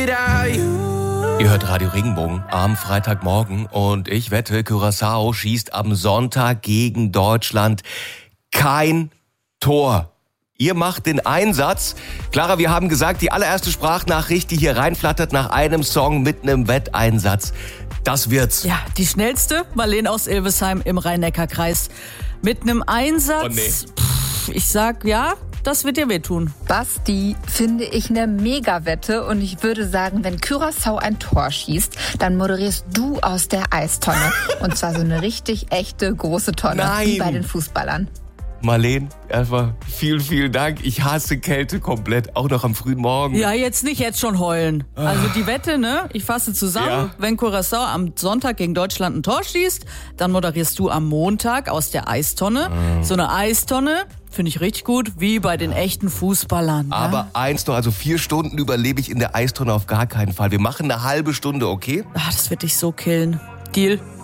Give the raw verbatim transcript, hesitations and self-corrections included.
Ihr hört Radio Regenbogen am Freitagmorgen und ich wette, Curaçao schießt am Sonntag gegen Deutschland kein Tor. Ihr macht den Einsatz. Clara, wir haben gesagt, die allererste Sprachnachricht, die hier reinflattert nach einem Song mit einem Wetteinsatz, das wird's. Ja, die schnellste, Marlene aus Ilvesheim im Rhein-Neckar-Kreis. Mit einem Einsatz, Oh nee. pff, ich sag ja, das wird dir wehtun. Basti, finde ich eine Mega-Wette und ich würde sagen, wenn Curaçao ein Tor schießt, dann moderierst du aus der Eistonne. Und zwar so eine richtig echte große Tonne, Nein. wie bei den Fußballern. Marlene, erstmal vielen, vielen Dank. Ich hasse Kälte komplett, auch noch am frühen Morgen. Ja, jetzt nicht, jetzt schon heulen. Also die Wette, ne? Ich fasse zusammen. Ja. Wenn Curaçao am Sonntag gegen Deutschland ein Tor schießt, dann moderierst du am Montag aus der Eistonne. Ah. So eine Eistonne finde ich richtig gut, wie bei den echten Fußballern. Ja? Aber eins noch, also vier Stunden überlebe ich in der Eistonne auf gar keinen Fall. Wir machen eine halbe Stunde, okay? Ach, das wird dich so killen. Deal?